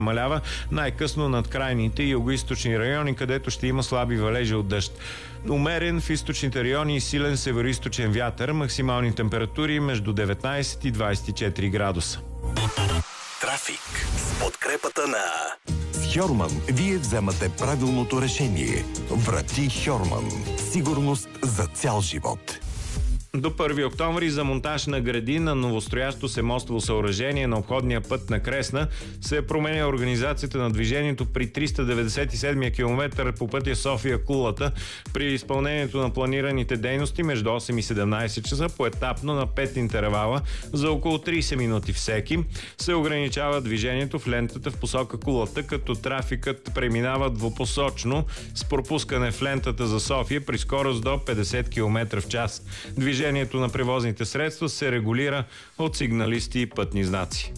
намалява най-късно над крайните и югоизточни райони, където ще има слаби валежи от дъжд. Умерен в източните райони и силен североизточен вятър, максимални температури между 19 и 24 градуса. Трафик с подкрепата на... С Хьорман вие вземате правилното решение. Врати Хьорман. Сигурност за цял живот. До 1 октомври за монтаж на греди на новостроящо се мостово съоръжение на обходния път на Кресна се променя организацията на движението при 397-я километър по пътя София-Кулата при изпълнението на планираните дейности между 8 и 17 часа поетапно на 5 интервала за около 30 минути всеки. Се ограничава движението в лентата в посока Кулата, като трафикът преминава двупосочно с пропускане в лентата за София при скорост до 50 км в час. Движението на превозните средства се регулира от сигналисти и пътни знаци.